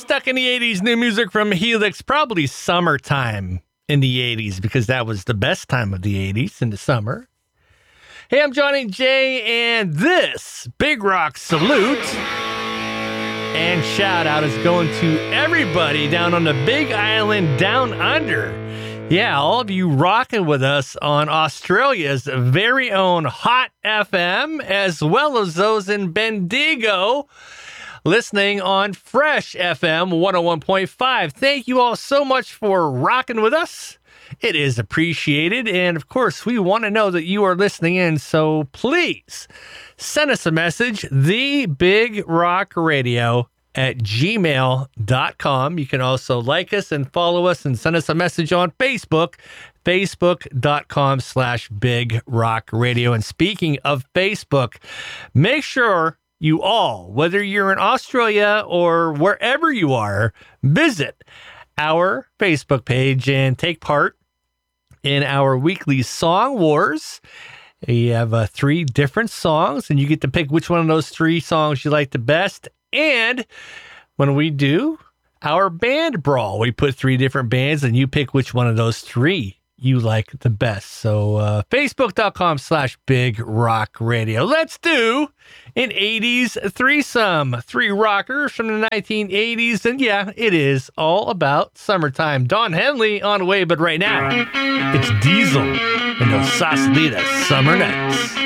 stuck in the 80s, new music from Helix, probably summertime in the 80s because that was the best time of the 80s in the summer. Hey, I'm Johnny J, and this Big Rock salute and shout out is going to everybody down on the Big Island down under. Yeah, all of you rocking with us on Australia's very own Hot FM, as well as those in Bendigo, listening on Fresh FM 101.5. Thank you all so much for rocking with us. It is appreciated. And of course, we want to know that you are listening in. So please send us a message, thebigrockradio@gmail.com. You can also like us and follow us and send us a message on Facebook, facebook.com/Big Rock Radio. And speaking of Facebook, make sure you all, whether you're in Australia or wherever you are, visit our Facebook page and take part in our weekly Song Wars. You have 3 different songs, and you get to pick which one of those 3 songs you like the best. And when we do our band brawl, we put 3 different bands, and you pick which one of those 3 you like the best. So facebook.com/Big Rock Radio. Let's do an 80s threesome. 3 rockers from the 1980s. And yeah, it is all about summertime. Don Henley on the way, but right now, it's Diesel and those Sausalito Summer Nights.